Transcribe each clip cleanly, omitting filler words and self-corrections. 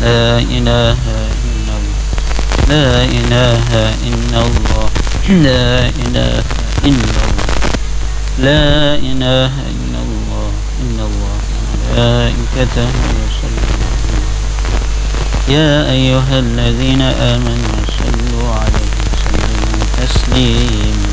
لا إله إلا الله لا إله إلا الله لا إله إلا الله لا إله إلا الله إن الله وملائكته يصلون يا أيها الذين آمنوا صلوا عليه وسلموا تسليما.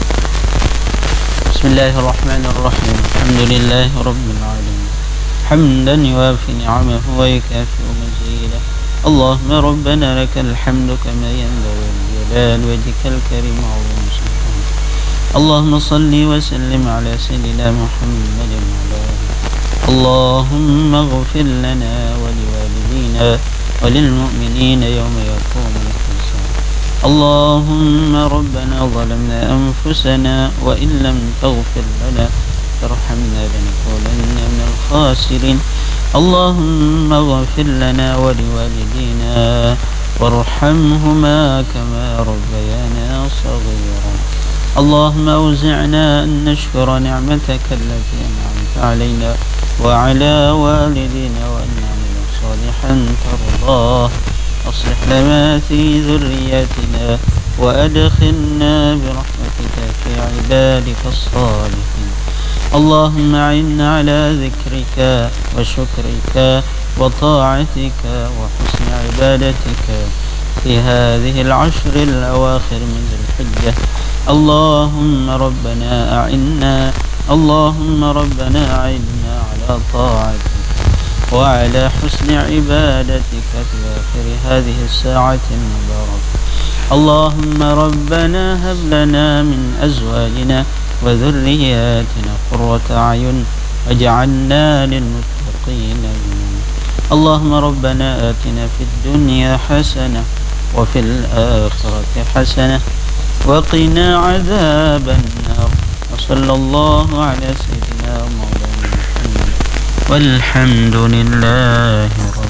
بسم الله الرحمن الرحيم. الحمد لله رب العالمين حمدا يوافي نعمه ويكافئ مزيده. اللهم ربنا لك الحمد كما ينبغي لجلال وجهك الكريم وعظيم سلطانك. اللهم صل وسلم على سيدنا محمد وعلى آله. اللهم اغفر لنا ولوالدينا وللمؤمنين يوم يقوم الحساب. اللهم ربنا ظلمنا أنفسنا وإن لم تغفر لنا ترحمنا لنكونن من الخاسرين. اللهم اغفر لنا ولوالدينا وارحمهما كما ربيانا صغيرا. اللهم أوزعنا أن نشكر نعمتك التي أنعمت علينا وعلى والدينا وأن نعمل صالحا ترضاه. أصلح لنا في ذرياتنا وأدخلنا برحمتك في عبادك الصالحين. اللهم أعنا على ذكرك وشكرك وطاعتك وحسن عبادتك في هذه العشر الأواخر من ذي الحجة. اللهم ربنا أعنا اللهم ربنا أعنا على طاعتك وعلى حسن عبادتك في آخر هذه الساعة المباركة. اللهم ربنا هب لنا من أزواجنا وذرياتنا قرة أعين واجعلنا للمتقين إماما. اللهم ربنا آتنا في الدنيا حسنة وفي الآخرة حسنة وقنا عذاب النار. وصلى الله على سيدنا مولانا محمد والحمد لله رب